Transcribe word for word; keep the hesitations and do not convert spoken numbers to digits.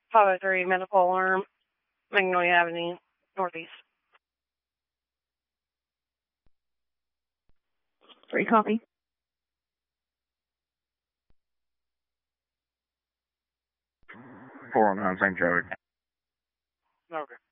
five oh three Medical Alarm, Magnolia Avenue, Northeast. Three copy. four oh nine Saint Joey. Okay.